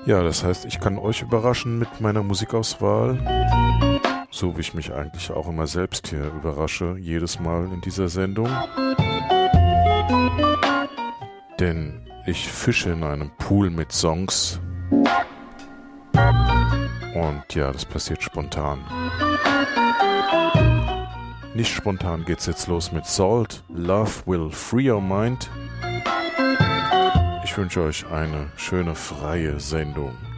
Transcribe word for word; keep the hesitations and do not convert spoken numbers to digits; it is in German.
Ja, das heißt, ich kann euch überraschen mit meiner Musikauswahl, so wie ich mich eigentlich auch immer selbst hier überrasche, jedes Mal in dieser Sendung. Denn ich fische in einem Pool mit Songs und ja, das passiert spontan. Nicht spontan geht's jetzt los mit Salt, Love Will Free Your Mind. Ich wünsche euch eine schöne freie Sendung.